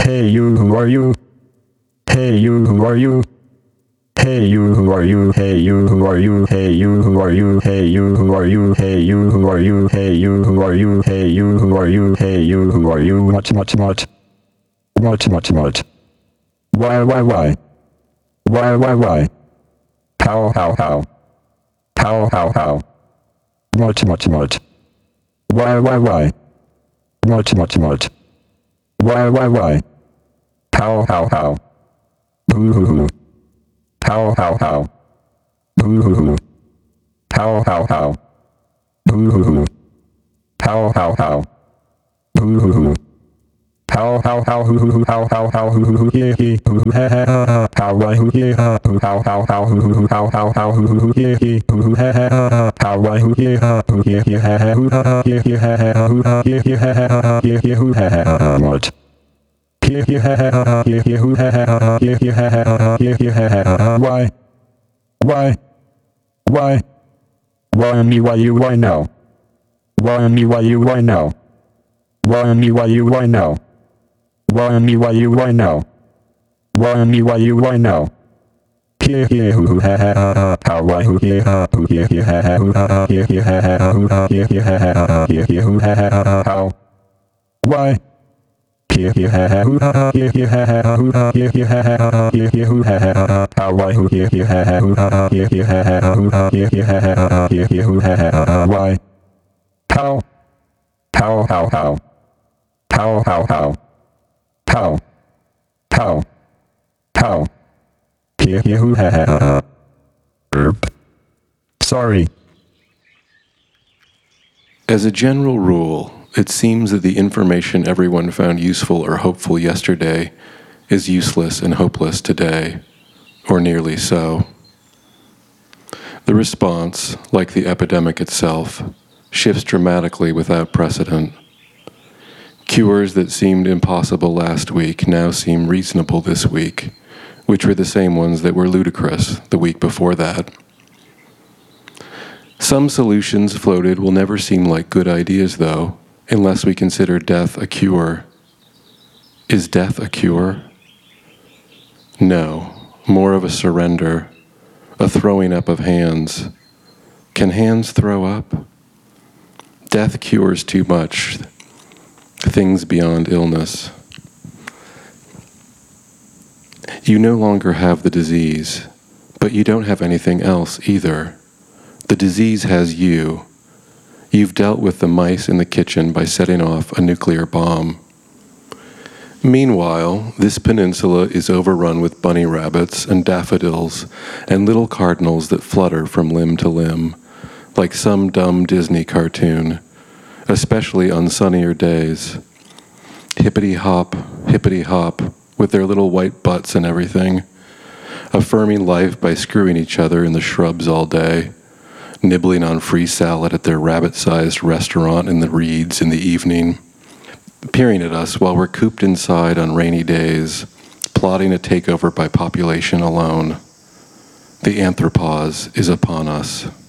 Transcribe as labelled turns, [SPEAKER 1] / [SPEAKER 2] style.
[SPEAKER 1] Hey you, who are you? Hey you, who are you? Hey you, who are you? Hey you, who are you? Hey you, who are you? Hey you, who are you? Hey you, who are you? Hey you, who are you? Hey you, who are you? Hey you, who are you? Much. Why? Why? How? How? Much. Why? Much. Why? How? Who? How? Who? How? Who? How? Who? How who he who ha how why who he how who he who ha how why who he who he ha who he who ha what he who ha why me why you why now why me why you why now why me why you why now why me why you why now why me why you why now he who ha how why who he ha who he ha who he who ha how why he ha who he ha who who ha how why who he ha who who ha why how who ha sorry.
[SPEAKER 2] As a general rule, it seems that the information everyone found useful or hopeful yesterday is useless and hopeless today, or nearly so. The response, like the epidemic itself, shifts dramatically without precedent. Cures that seemed impossible last week now seem reasonable this week, which were the same ones that were ludicrous the week before that. Some solutions floated will never seem like good ideas, though, unless we consider death a cure. Is death a cure? No, more of a surrender, a throwing up of hands. Can hands throw up? Death cures too much, things beyond illness. You no longer have the disease, but you don't have anything else either. The disease has you. You've dealt with the mice in the kitchen by setting off a nuclear bomb. Meanwhile, this peninsula is overrun with bunny rabbits and daffodils and little cardinals that flutter from limb to limb, like some dumb Disney cartoon, especially on sunnier days. Hippity hop, with their little white butts and everything, affirming life by screwing each other in the shrubs all day, nibbling on free salad at their rabbit-sized restaurant in the reeds in the evening, peering at us while we're cooped inside on rainy days, plotting a takeover by population alone. The anthropause is upon us.